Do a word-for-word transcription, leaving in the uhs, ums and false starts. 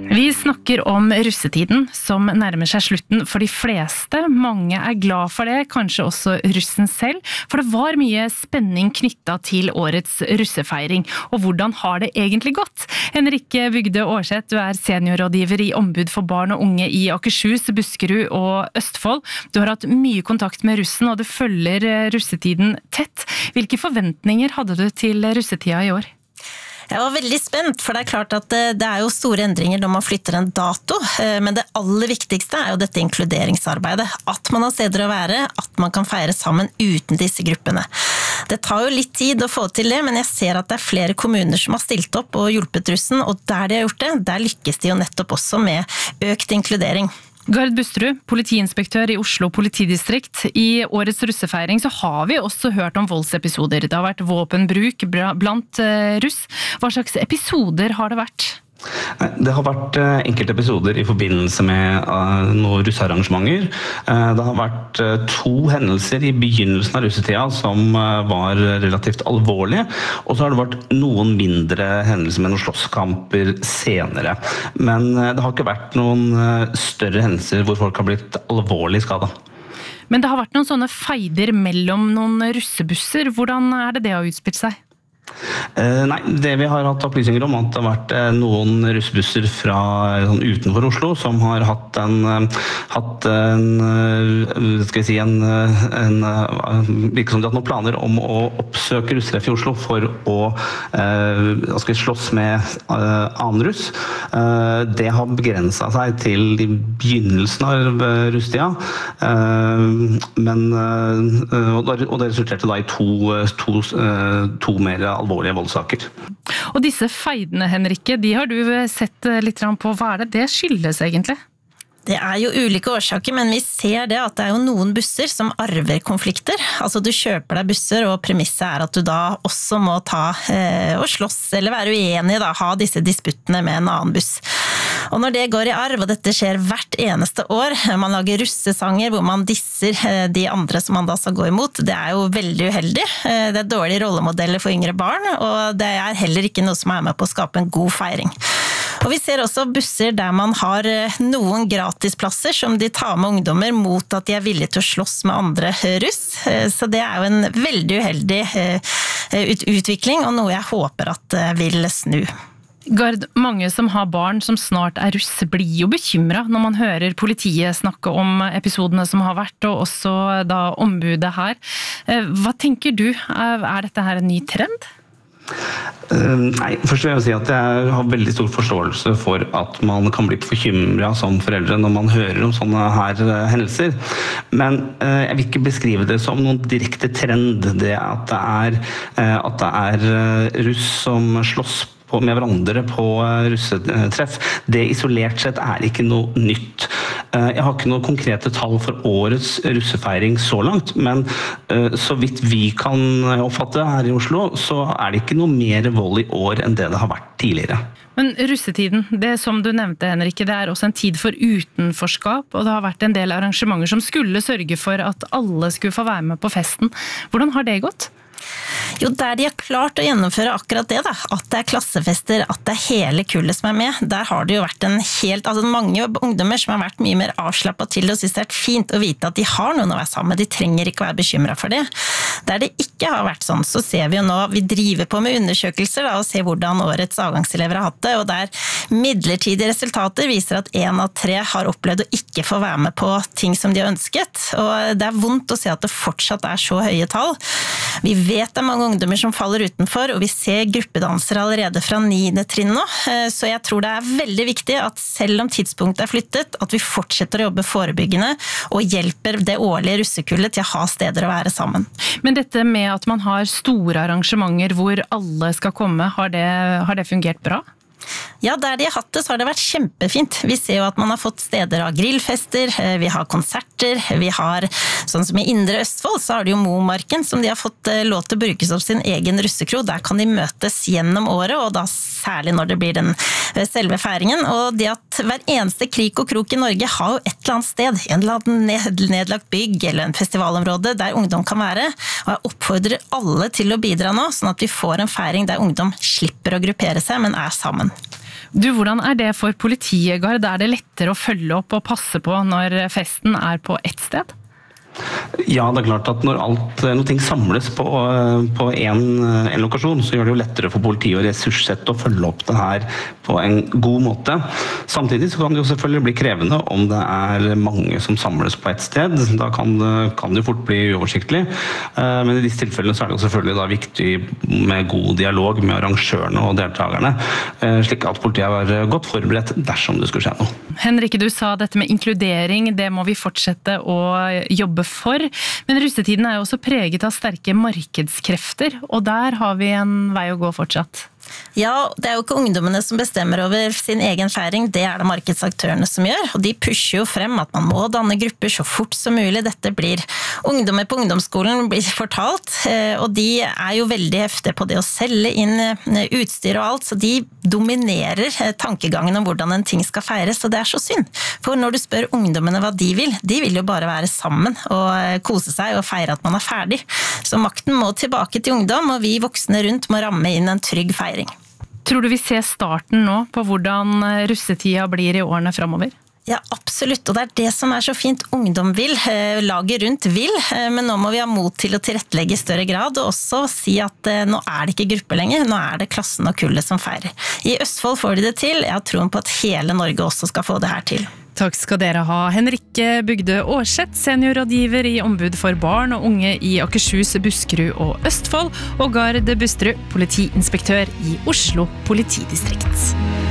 Vi snakker om russetiden som nærmer seg slutten for de fleste. Mange er glad for det, kanskje også russen selv, for det var mye spenning knyttet til årets russefeiring. Og hvordan har det egentlig gått? Henrikke Bygde Aarseth, du er seniorrådgiver i Ombud for barn og unge i Akershus, Buskerud og Østfold. Du har hatt mye kontakt med russen, og du følger russetiden tett. Hvilke forventninger hadde du til russetida i år? Jeg var veldig spent, for det er klart at det er jo store endringer når man flytter en dato, men det aller viktigste er jo dette inkluderingsarbeidet. At man har steder å være, at man kan feire sammen uten disse gruppene. Det tar jo litt tid å få til det, men jeg ser at det er flere kommuner som har stilt opp og hjulpet russen, og der de har gjort det, der lykkes de jo nettopp også med økt inkludering. Gard Busterud, politiinspektør i Oslo politidistrikt. I årets russefeiring så har vi også hørt om voldsepisoder. Det har vært våpenbruk blant russ. Hva slags episoder har det vært? Det har vært enkelte episoder i forbindelse med uh, noen russearrangementer. Uh, det har vært uh, to hendelser i begynnelsen av russetida som uh, var relativt alvorlige, og så har det vært noen mindre hendelser med noen slåsskamper senere. Men uh, det har ikke vært noen uh, større hendelser hvor folk har blitt alvorlig skadet. Men det har vært noen sånne feider mellom noen russebusser. Hvordan er det det har utspilt seg? Uh, nei, det vi har hatt opplysninger om at det har vært uh, noen russebusser fra sånn, utenfor Oslo som har hatt en, uh, hatt en uh, skal vi si en, uh, en uh, virker som de har hatt noen planer om å oppsøke russtreff i Oslo for å uh, skal vi slåss med uh, annen russ. Uh, det har begrenset seg til i begynnelsen av uh, russetida, uh, men uh, og, det, og det resulterte da i to, to, uh, to mer alvorlige voldssaker. Og disse feidene, Henrikke, de har du sett litt på. Hva er det det skyldes egentlig? Det er jo ulike årsaker, men vi ser det at det er jo noen busser som arver konflikter. Altså du kjøper deg busser, og premisset er at du da også må ta eh, og slåss, eller være uenig, da, ha disse disputtene med en annen buss. Og når det går i arv, og dette skjer hvert eneste år, man lager russesanger hvor man disser eh, de andre som man da skal gå imot, det er jo veldig uheldig. Eh, det er dårlige rollemodeller for yngre barn, og det er heller ikke noe som er med på å skape en god feiring. Og vi ser også busser der man har noen gratisplasser som de tar med ungdommer mot at de er villige til å slåss med andre russ. Så det er jo en veldig uheldig utvikling, og noe jeg håper at vil snu. Gard, mange som har barn som snart er russ blir jo bekymret når man hører politiet snakke om episodene som har vært, og også da ombudet her. Hva tenker du? Er dette her en ny trend? Uh, nei, først vil jeg si at jeg har veldig stor forståelse for at man kan bli bekymret som foreldre når man hører om sånne her uh, hendelser. Men uh, jeg vil ikke beskrive det som noen direkte trend, det at det er, uh, at det er uh, russ som slåss på, med hverandre på uh, russetreff. Det isolert sett er ikke noe nytt. Uh, jeg har ikke noen konkrete tall for årets russefeiring så langt, men uh, så vidt vi kan oppfatte her i Oslo, så er det ikke noe mer vold i år enn det det har vært tidligere. Men russetiden, det som du nevnte, Henrikke, det er også en tid for utenforskap, og det har vært en del arrangementer som skulle sørge for at alle skulle få være med på festen. Hvordan har det gått? Jo, der de har klart å gjennomføre akkurat det da, at det er klassefester, at det er hele kullet som er med, der har det jo vært en helt, altså mange ungdommer som har vært mye mer avslappet til og synes det er fint å vite at de har noen å være sammen med, de trenger ikke være bekymret for det. Der det ikke har vært sånn, så ser vi jo nå, vi driver på med undersøkelser da, og ser hvordan årets avgangselever har hatt det, og der midlertidige resultater viser at en av tre har opplevd å ikke få være med på ting som de har ønsket, og det er vondt å se at det fortsatt er så høye tall. Vi vet det er mange ungdommer som faller utenfor, og vi ser gruppedansere allerede fra niende trinn nå, så jeg tror det er veldig viktig at selv om tidspunktet er flyttet, at vi fortsetter å jobbe forebyggende og hjelper det årlige russekullet til å ha steder å være sammen. Men dette med at man har store arrangementer hvor alle skal komme, har det, har det fungert bra? Ja, der de har hatt det, så har det vært kjempefint. Vi ser jo at man har fått steder av grillfester, vi har konserter, vi har, sånn som i Indre Østfold, så har de jo Momarken, som de har fått lov til å bruke som sin egen russekro. Der kan de møtes gjennom året, og da særlig når det blir den selve feiringen. Og det at hver eneste krik og krok i Norge har jo et eller annet sted, en eller annen nedlagt bygg eller en festivalområde der ungdom kan være, og jeg oppfordrer alle til å bidra nå, sånn at vi får en feiring der ungdom slipper å gruppere seg, men er sammen. Du, hvordan er det for politiet, Gard? Er det lettere å følge opp og passe på når festen er på ett sted? Ja, det er klart at når alt, når ting samles på, på en, en lokasjon, så gjør det jo lettere for politiet å ressurssette og følge opp det her på en god måte. Samtidig så kan det jo selvfølgelig bli krevende om det er mange som samles på et sted. Da kan det, kan det fort bli uoversiktlig. Men i disse tilfellene så er det jo selvfølgelig da viktig med god dialog med arrangørene og deltakerne, slik at politiet er godt forberedt dersom det skulle skje noe. Henrike, du sa dette med inkludering, det må vi fortsette å jobbe for. Men russetiden er jo også preget av sterke markedskrefter, og der har vi en vei å gå fortsatt. Ja, det er jo ikke ungdommene som bestemmer over sin egen feiring, det er det markedsaktørene som gjør, og de pusher jo frem at man må danne grupper så fort som mulig. Dette blir ungdommer på ungdomsskolen blir fortalt, og de er jo veldig heftige på det å selge inn utstyr og alt, så de dominerer tankegangen om hvordan en ting skal feires, og det er så synd. For når du spør ungdommene hva de vil, de vil jo bare være sammen og kose seg og feire at man er ferdig. Så makten må tilbake til ungdom, og vi voksne rundt må ramme inn en trygg feiring. Tror du vi ser starten nå på hvordan russetida blir i årene fremover? Ja, absolutt, og det er det som er så fint. Ungdom vil, laget rundt vil, men nå må vi ha mot til å tilrettelegge i større grad, og også si at nå er det ikke gruppe lenger, nå er det klassen og kullet som feirer. I Østfold får de det til, jeg har troen på at hele Norge også skal få det her til. Takk skal dere ha, Henrike Bugde Aarseth, seniorrådgiver i Ombud for barn og unge i Akershus, Buskerud og Østfold, og Gard Busterud, politiinspektør i Oslo politidistrikt.